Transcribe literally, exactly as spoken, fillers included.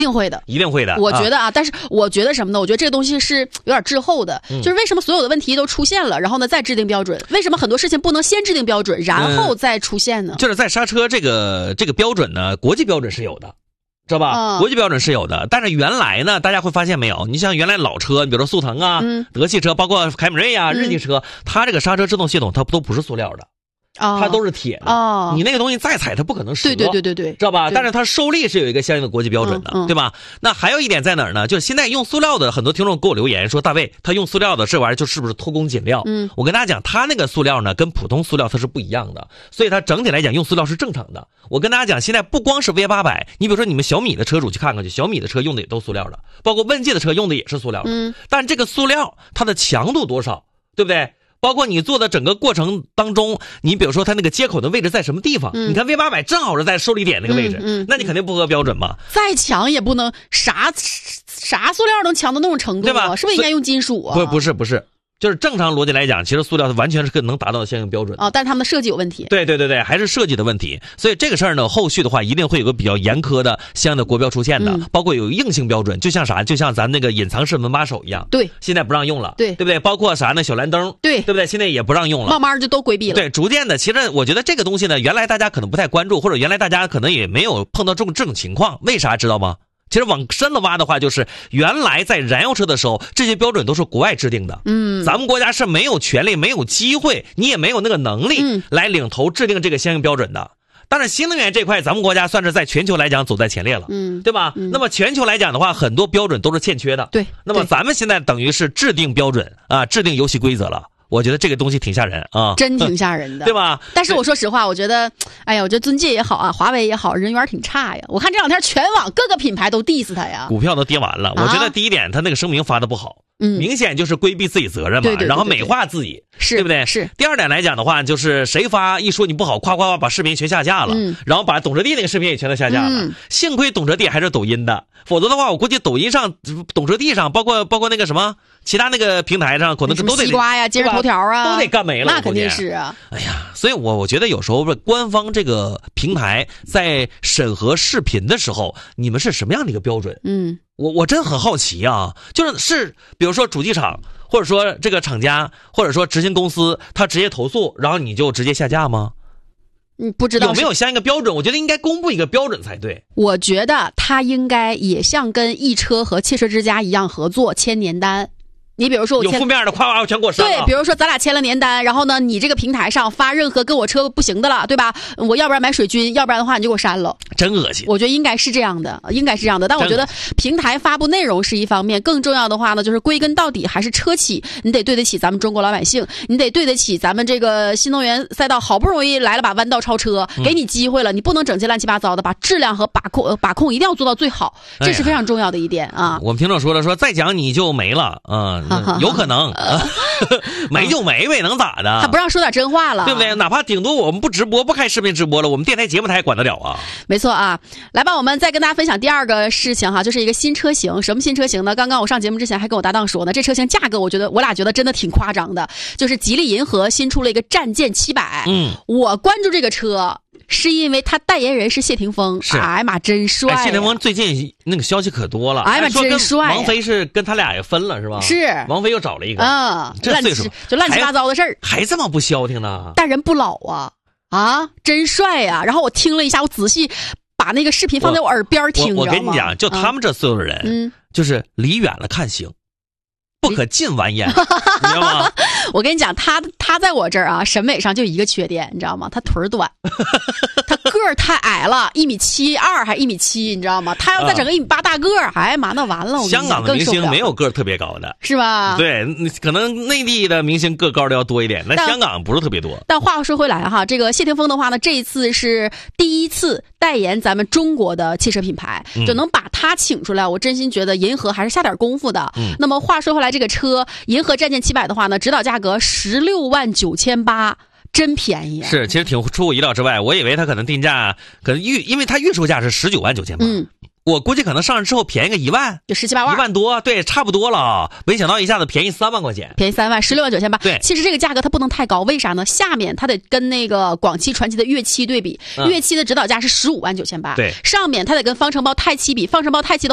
一定会的， 一定会的。 我觉得啊，啊但是我觉得什么呢？我觉得这个东西是有点滞后的，嗯、就是为什么所有的问题都出现了，然后呢再制定标准？为什么很多事情不能先制定标准，然后再出现呢？ 嗯、就是在刹车这个这个标准呢，国际标准是有的。知道吧、嗯？国际标准是有的，但是原来呢，大家会发现没有？你像原来老车，你比如说速腾啊、嗯、德系车，包括凯美瑞啊、日系车，嗯、它这个刹车制动系统它都不是塑料的。哦、它都是铁的、哦，你那个东西再踩它不可能折， 对对对对对， 知道吧？但是它受力是有一个相应的国际标准的，嗯嗯、对吧？那还有一点在哪儿呢？就是现在用塑料的很多听众给我留言说，大卫他用塑料的这玩意儿就是不是偷工减料？嗯，我跟大家讲，他那个塑料呢跟普通塑料它是不一样的，所以它整体来讲用塑料是正常的。我跟大家讲，现在不光是 V 八百，你比如说你们小米的车主去看看去，小米的车用的也都塑料的，包括问界的车用的也是塑料的。嗯，但这个塑料它的强度多少，对不对？包括你做的整个过程当中，你比如说它那个接口的位置在什么地方？嗯、你看 V 八百正好是在受力点那个位置，嗯嗯、那你肯定不合标准嘛。 再强也不能啥啥塑料能强到那种程度， 对吧？ 是不是应该用金属啊？ 不，不是，不是。就是正常逻辑来讲，其实塑料完全是能达到相应标准哦，但是他们的设计有问题。 对对对对，还是设计的问题。所以这个事儿呢，后续的话一定会有个比较严苛的相应的国标出现的，嗯、包括有硬性标准，就像啥，就像咱那个隐藏式门把手一样， 对， 现在不让用了， 对， 对不对？包括啥呢？小蓝灯， 对， 对不对？现在也不让用了， 慢慢就都规避了。 对，逐渐的，其实我觉得这个东西呢，原来大家可能不太关注，或者原来大家可能也没有碰到这种这种情况，为啥知道吗？其实往深了挖的话，就是原来在燃油车的时候，这些标准都是国外制定的。嗯，咱们国家是没有权利、没有机会，你也没有那个能力来领头制定这个相应标准的。当然，新能源这块，咱们国家算是在全球来讲走在前列了，嗯，对吧？嗯、那么全球来讲的话，很多标准都是欠缺的。 对， 那么咱们现在等于是制定标准啊，制定游戏规则了。我觉得这个东西挺吓人啊， 真挺吓人的， 对吧？ 但是我说实话，我觉得，哎呀，我觉得尊界也好啊，华为也好，人缘挺差呀。我看这两天全网各个品牌都 diss 他呀， 股票都跌完了。啊、我觉得第一点，他那个声明发的不好，嗯，明显就是规避自己责任嘛， 对对对对对， 然后美化自己， 是， 对不对？ 是。 第二点来讲的话，就是谁发一说你不好，夸夸夸把视频全下架了，嗯，然后把董哲弟那个视频也全都下架了。嗯、幸亏董哲弟还是抖音的，否则的话，我估计抖音上、董哲弟上，包括包括那个什么。其他那个平台上可能都得西瓜呀、今日头条啊， 都得干没了。 那肯定是啊。 哎呀，所以我我觉得有时候官方这个平台在审核视频的时候，你们是什么样的一个标准？嗯，我我真很好奇啊，就是是比如说主机厂，或者说这个厂家，或者说执行公司，他直接投诉，然后你就直接下架吗？ 嗯，不知道有没有相应一个标准？我觉得应该公布一个标准才对。 我觉得他应该也像跟易车和汽车之家一样合作签年单。你比如说我有负面的，夸夸全给我删了。 对，比如说咱俩签了年单，然后呢，你这个平台上发任何跟我车不行的了，对吧？我要不然买水军，要不然的话你就给我删了。 真恶心。 我觉得应该是这样的，应该是这样的。但我觉得平台发布内容是一方面，更重要的话呢，就是归根到底还是车企，你得对得起咱们中国老百姓，你得对得起咱们这个新能源赛道好不容易来了把弯道超车，给你机会了，你不能整些乱七八糟的，把质量和把控把控一定要做到最好，这是非常重要的一点啊。 哎、我们听众说了，说再讲你就没了，嗯。有可能没就没呗，能咋的？ 他不让说点真话了， 对不对？哪怕顶多我们不直播，不开视频直播了，我们电台节目他也管得了啊。 没错啊，来吧，我们再跟大家分享第二个事情哈，就是一个新车型。什么新车型呢？刚刚我上节目之前还跟我搭档说呢，这车型价格我觉得我俩觉得真的挺夸张的，就是吉利银河新出了一个战舰七百。嗯，我关注这个车。是因为他代言人是谢霆锋， 是哎呀妈真帅、啊！ 谢霆锋最近那个消息可多了， 哎呀妈真帅、啊！ 王菲是跟他俩也分了是吧？ 是， 王菲又找了一个， 嗯， 这岁数就乱七八糟的事儿， 还这么不消停呢？ 但人不老啊啊，真帅呀、啊！然后我听了一下，我仔细把那个视频放在我耳边听， 我我跟你讲，就他们这岁数的人，嗯，就是离远了看行。不可近玩焉，你知道吗？ 我跟你讲，他他在我这儿啊，审美上就一个缺点，你知道吗？他腿短，他个儿太矮了，一米七二还一米七，你知道吗？他要再整个一米八大个儿，哎妈，那完了！我香港的明星没有个儿特别高的， 是吧？ 对，可能内地的明星个高的要多一点，那香港不是特别多。 但话说回来哈，这个谢霆锋的话呢，这一次是第一次代言咱们中国的汽车品牌，嗯、就能把他请出来，我真心觉得银河还是下点功夫的。嗯、那么话说回来。这个车银河战舰七百的话呢，指导价格十六万九千八，真便宜啊！ 是，其实挺出乎意料之外。我以为它可能定价，可能预，因为它预售价是十九万九千八。嗯。我估计可能上市之后便宜个一万， 就十七八万， 一万多，对，差不多了。没想到一下子便宜三万块钱， 便宜三万，十六万九千八。 对， 其实这个价格它不能太高，为啥呢？下面它得跟那个广汽传祺的粤七对比，嗯、粤七的指导价是十五万九千八， 对， 上面它得跟方程豹泰七比，方程豹泰七的